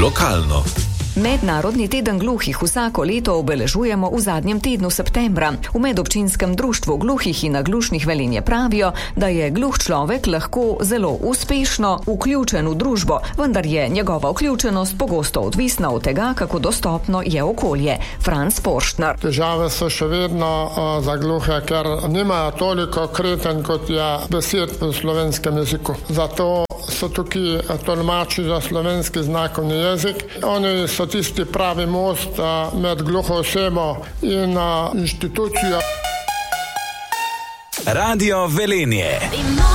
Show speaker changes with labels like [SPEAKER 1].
[SPEAKER 1] Lokalno.
[SPEAKER 2] Mednarodni teden gluhih vsako leto obeležujemo v zadnjem tednu septembra. V medobčinskem društvu gluhih in naglušnih Velenje pravijo, da je gluh človek lahko zelo uspešno vključen v družbo, vendar je njegova vključenost pogosto odvisna od tega, kako dostopno je okolje. Franc Forštner.
[SPEAKER 3] Težave so še vedno za gluhe, ker nimajo toliko kreten, kot je besed v slovenskem jeziku. Zato so tukaj tolmači za slovenski znakovni jezik. Oni so tisti pravi most med gluho osebo in inštitucijo.
[SPEAKER 1] Radio Velenje.